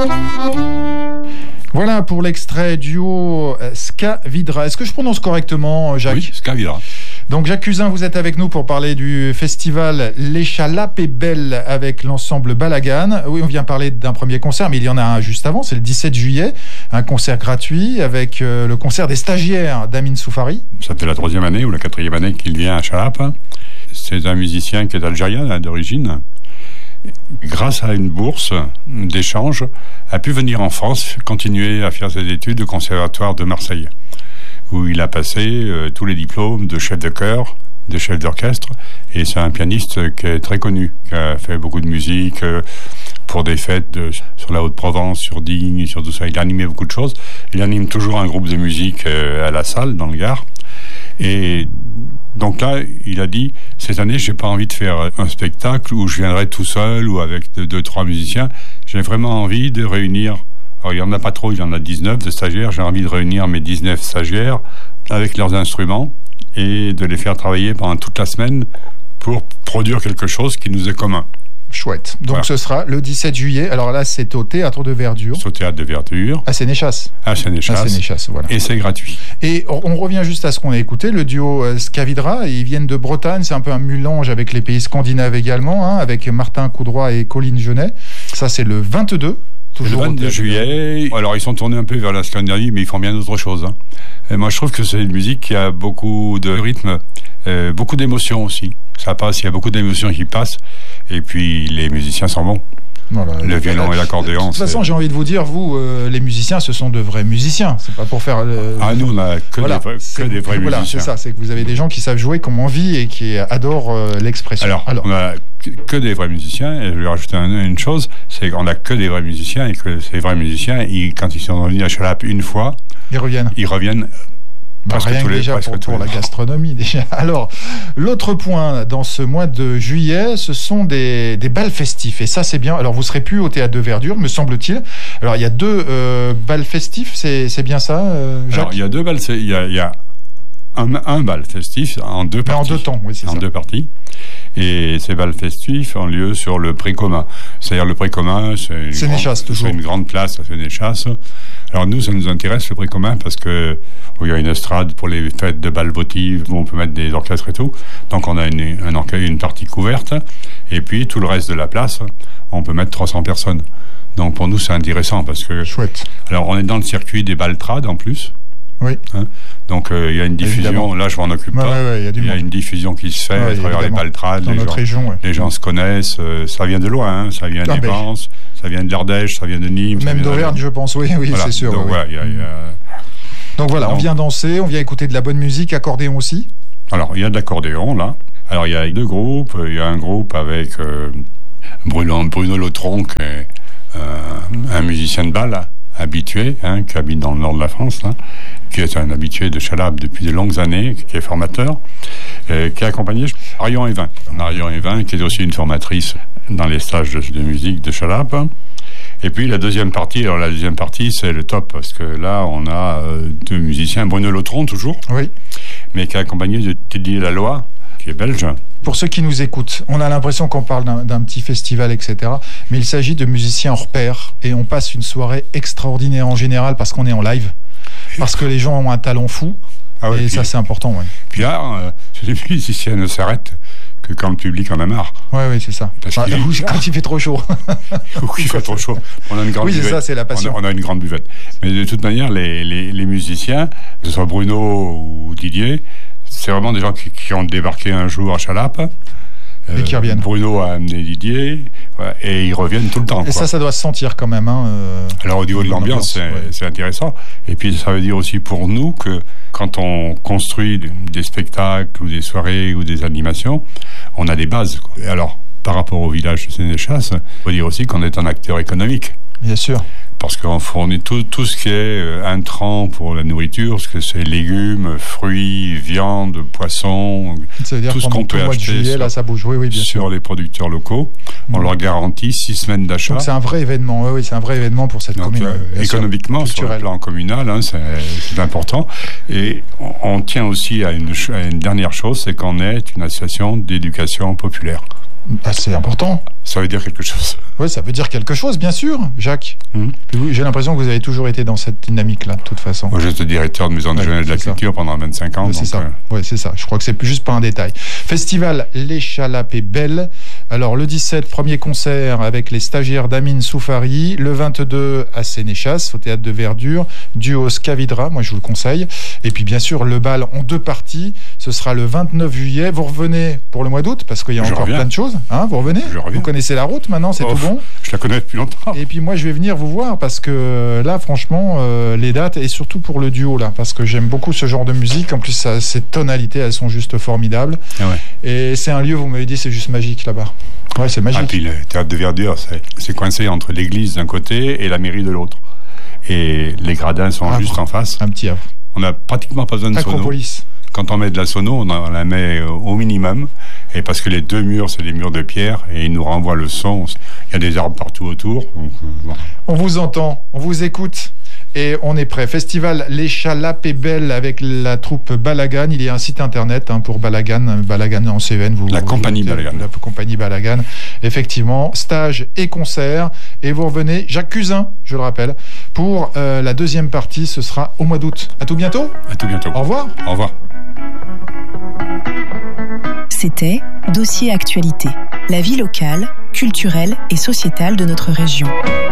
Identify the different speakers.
Speaker 1: Voilà pour l'extrait duo Ska Vidra. Est-ce que je prononce correctement, Jacques ?
Speaker 2: Oui, Ska Vidra.
Speaker 1: Donc Jacques Cusin, vous êtes avec nous pour parler du festival Les Chalapes et Belles avec l'ensemble Balagan. Oui, on vient parler d'un premier concert, mais il y en a un juste avant, c'est le 17 juillet, un concert gratuit avec le concert des stagiaires d'Amin Soufari.
Speaker 2: Ça fait la 3e année ou la 4e année qu'il vient à Chalapes. C'est un musicien qui est algérien d'origine. Grâce à une bourse d'échange, a pu venir en France, continuer à faire ses études au Conservatoire de Marseille, où il a passé tous les diplômes de chef de chœur, de chef d'orchestre, et c'est un pianiste qui est très connu, qui a fait beaucoup de musique pour des fêtes sur la Haute-Provence, sur Digne, sur tout ça. Il a animé beaucoup de choses. Il anime toujours un groupe de musique à la salle, dans le Gard. Et donc là, il a dit, cette année, j'ai pas envie de faire un spectacle où je viendrai tout seul ou avec 2-3 musiciens. J'ai vraiment envie de réunir, alors il y en a pas trop, il y en a 19 de stagiaires. J'ai envie de réunir mes 19 stagiaires avec leurs instruments et de les faire travailler pendant toute la semaine pour produire quelque chose qui nous est commun.
Speaker 1: Chouette. Donc voilà. Ce sera le 17 juillet. Alors là, c'est au Théâtre de Verdure.
Speaker 2: C'est au Théâtre de Verdure.
Speaker 1: À Sénéchas.
Speaker 2: À Sénéchas,
Speaker 1: voilà.
Speaker 2: Et c'est gratuit.
Speaker 1: Et on revient juste à ce qu'on a écouté, le duo Ska Vidra. Ils viennent de Bretagne. C'est un peu un mélange avec les pays scandinaves également, avec Martin Coudroy et Colline Genet. Ça, c'est le 22.
Speaker 2: Toujours le 22 juillet. Alors, ils sont tournés un peu vers la Scandinavie, mais ils font bien d'autres choses. Et moi, je trouve que c'est une musique qui a beaucoup de rythme, beaucoup d'émotions aussi. Ça passe, il y a beaucoup d'émotions qui passent. Et puis, les musiciens sont bons. Voilà, le violon et l'accordéon.
Speaker 1: De toute façon, j'ai envie de vous dire, vous, les musiciens, ce sont de vrais musiciens. C'est pas pour faire.
Speaker 2: Nous, on a que des vrais musiciens.
Speaker 1: C'est ça. C'est que vous avez des gens qui savent jouer comme on vit et qui adorent l'expression.
Speaker 2: Alors, on a que des vrais musiciens. Et je vais rajouter une chose, c'est qu'on a que des vrais musiciens et que ces vrais musiciens, quand ils sont venus à Chalapes une fois, ils reviennent.
Speaker 1: Rien que déjà pour la gastronomie déjà. Alors, l'autre point dans ce mois de juillet, ce sont des bals festifs. Et ça, c'est bien. Alors, vous serez plus au Théâtre de Verdure, me semble-t-il. Alors, il y a 2 bals festifs, c'est bien ça, Jacques ?
Speaker 2: Alors, il y a 2 bals. Il y a un bal festif en 2 parties.
Speaker 1: En 2 temps, oui, c'est ça.
Speaker 2: En 2 parties. Et ces bals festifs ont lieu sur le Pré commun. C'est-à-dire le Pré commun, c'est une grande place à Sénéchas. Alors nous, ça nous intéresse le Pré commun parce que il y a une estrade pour les fêtes de bal votives où on peut mettre des orchestres et tout. Donc on a une partie couverte. Et puis tout le reste de la place, on peut mettre 300 personnes. Donc pour nous, c'est intéressant parce que...
Speaker 1: Chouette.
Speaker 2: Alors on est dans le circuit des baltrades en plus.
Speaker 1: Oui.
Speaker 2: Donc il y a une diffusion, évidemment. Là je m'en occupe pas. Il y a une diffusion qui se fait à travers les baltrades.
Speaker 1: Dans notre région.
Speaker 2: Les gens se connaissent, ça vient de loin, ça vient des Vence, ça vient de l'Ardèche, ça vient de Nîmes.
Speaker 1: Même d'Auvergne, je pense, oui,
Speaker 2: voilà.
Speaker 1: C'est sûr.
Speaker 2: Donc, voilà,
Speaker 1: donc voilà, on vient danser, on vient écouter de la bonne musique, accordéon aussi.
Speaker 2: Alors il y a de l'accordéon là. Alors il y a 2 groupes, il y a un groupe avec Bruno Lautron qui est un musicien de bal habitué, qui habite dans le nord de la France, là, qui est un habitué de Chalapes depuis de longues années, qui est formateur, qui est accompagné Marion Evin. Marion Evin, qui est aussi une formatrice dans les stages de musique de Chalapes. Et puis la deuxième partie, c'est le top, parce que là, on a 2 musiciens, Bruno Lautron toujours,
Speaker 1: oui,
Speaker 2: mais qui est accompagné de Teddy Laloy, qui est belge.
Speaker 1: Pour ceux qui nous écoutent, on a l'impression qu'on parle d'un petit festival, etc. Mais il s'agit de musiciens hors pair. Et on passe une soirée extraordinaire en général parce qu'on est en live. Parce que les gens ont un talent fou. Et puis, ça, c'est important. Ouais.
Speaker 2: Puis là, les musiciens ne s'arrêtent que quand le public en a marre.
Speaker 1: Oui, c'est ça. Quand il fait trop chaud.
Speaker 2: Il fait trop chaud. On a une grande buvette.
Speaker 1: C'est ça, c'est la passion.
Speaker 2: On a une grande buvette. Mais de toute manière, les musiciens, que ce soit Bruno ou Didier, c'est vraiment des gens qui ont débarqué un jour à Chalapes.
Speaker 1: Et qui reviennent.
Speaker 2: Bruno a amené Didier, et ils reviennent tout le temps.
Speaker 1: Et ça doit se sentir quand même.
Speaker 2: Alors au niveau de l'ambiance, c'est intéressant. Et puis ça veut dire aussi pour nous que quand on construit des spectacles ou des soirées ou des animations, on a des bases. Et alors, par rapport au village de Sénéchas, il faut dire aussi qu'on est un acteur économique.
Speaker 1: Bien sûr.
Speaker 2: Parce qu'on fournit tout ce qui est intrant pour la nourriture, ce que c'est légumes, fruits, viande, poissons, tout ce qu'on peut acheter
Speaker 1: juillet, là, ça bouge. Oui, bien
Speaker 2: sur
Speaker 1: sûr.
Speaker 2: Les producteurs locaux. On leur garantit 6 semaines d'achat.
Speaker 1: Donc c'est un vrai événement. Oui, c'est un vrai événement pour cette commune.
Speaker 2: Économiquement, sur le plan communal, c'est important. Et on tient aussi à une dernière chose, c'est qu'on est une association d'éducation populaire.
Speaker 1: C'est important.
Speaker 2: Ça veut dire quelque chose.
Speaker 1: Oui, ça veut dire quelque chose, bien sûr, Jacques. J'ai l'impression que vous avez toujours été dans cette dynamique-là, de toute façon.
Speaker 2: Moi, j'étais directeur de maison régionale de la culture pendant 25 ans.
Speaker 1: C'est ça. Oui, c'est ça. Je crois que c'est juste pas un détail. Festival L'Échalape est belle. Alors, le 17, premier concert avec les stagiaires d'Amine Soufari. Le 22, à Sénéchas, au Théâtre de Verdure. Duo Scavidra, moi, je vous le conseille. Et puis, bien sûr, le bal en 2 parties. Ce sera le 29 juillet. Vous revenez pour le mois d'août, parce qu'il y a encore plein de choses. Vous revenez ? Vous connaissez la route maintenant, c'est tout bon ?
Speaker 2: Je la connais depuis longtemps.
Speaker 1: Et puis moi, je vais venir vous voir parce que là, franchement, les dates, et surtout pour le duo, là, parce que j'aime beaucoup ce genre de musique. En plus, ces tonalités, elles sont juste formidables. Et c'est un lieu, vous m'avez dit, c'est juste magique là-bas. Ouais, c'est magique.
Speaker 2: Et puis le Théâtre de Verdure, c'est coincé entre l'église d'un côté et la mairie de l'autre. Et les gradins sont juste en face.
Speaker 1: Un petit havre.
Speaker 2: On n'a pratiquement pas besoin de sono. Quand on met de la sono, on la met au minimum. Et parce que les 2 murs, c'est des murs de pierre, et ils nous renvoient le son. Il y a des arbres partout autour. Donc, bon.
Speaker 1: On vous entend, on vous écoute. Et on est prêt. Festival L'Échalape est belle avec la troupe Balagan. Il y a un site internet pour Balagan en CEN.
Speaker 2: La compagnie Balagan.
Speaker 1: La compagnie Balagan. Effectivement, stage et concert. Et vous revenez, Jacques Cusin, je le rappelle, pour la deuxième partie. Ce sera au mois d'août. À tout bientôt.
Speaker 2: À tout bientôt.
Speaker 1: Au revoir.
Speaker 2: Au revoir.
Speaker 3: C'était Dossier Actualité, la vie locale, culturelle et sociétale de notre région.